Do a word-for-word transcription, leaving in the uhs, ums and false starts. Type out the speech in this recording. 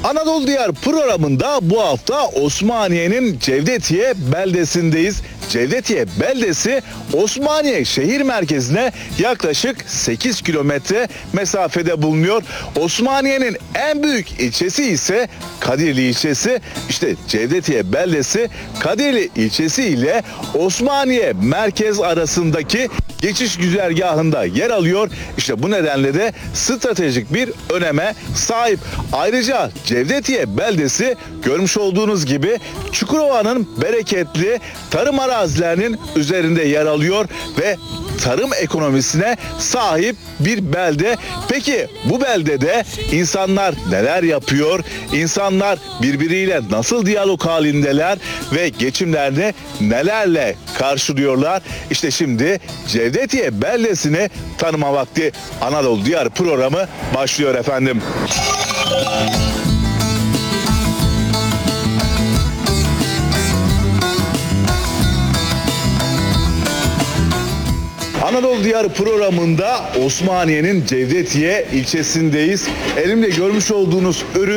Anadolu Diyar programında bu hafta Osmaniye'nin Cevdetiye beldesindeyiz. Cevdetiye beldesi Osmaniye şehir merkezine yaklaşık sekiz kilometre mesafede bulunuyor. Osmaniye'nin en büyük ilçesi ise Kadirli ilçesi. İşte Cevdetiye beldesi Kadirli ilçesi ile Osmaniye merkez arasındaki geçiş güzergahında yer alıyor. İşte bu nedenle de stratejik bir öneme sahip. Ayrıca Cevdetiye beldesi görmüş olduğunuz gibi Çukurova'nın bereketli tarım arazilerinin üzerinde yer alıyor ve tarım ekonomisine sahip bir belde. Peki bu beldede insanlar neler yapıyor? İnsanlar birbiriyle nasıl diyalog halindeler ve geçimlerini nelerle karşılıyorlar? İşte şimdi Cevdetiye beldesini tanıma vakti. Anadolu Diyar programı başlıyor efendim. Anadolu Diyarı programında Osmaniye'nin Cevdetiye ilçesindeyiz. Elimde görmüş olduğunuz ürün